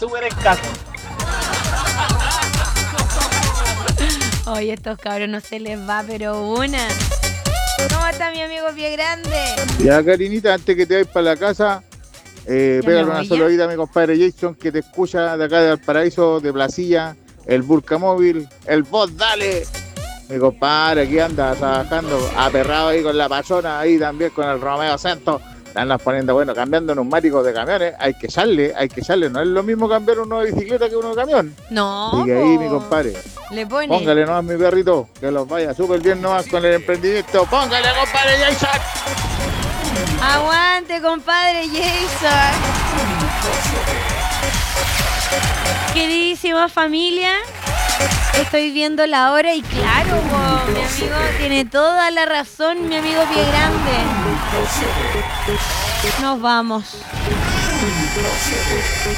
súper escaso. Oye, estos cabros no se les va, pero una. ¿Cómo está mi amigo Pie Grande? Ya, Karinita, antes que te vayas para la casa, me pégale una voy, sola ¿ya? vida a mi compadre Jason, que te escucha de acá de Valparaíso, de Placilla, el Burcamóvil, el Vos Dale. Mi compadre aquí anda trabajando, aperrado ahí con la Pachona, ahí también con el Romeo Santos. Andan poniendo, bueno, cambiando neumáticos de camiones, hay que echarle, no es lo mismo cambiar uno de bicicleta que uno de camión. No, Así que ahí, mi po. compadre, Le pone. póngale nomás mi perrito, que los vaya súper bien nomás con el emprendimiento. Póngale, compadre Jason. Aguante, compadre Jason. Queridísima familia, estoy viendo la hora y claro, po, mi amigo tiene toda la razón, mi amigo Pie Grande. Nos vamos.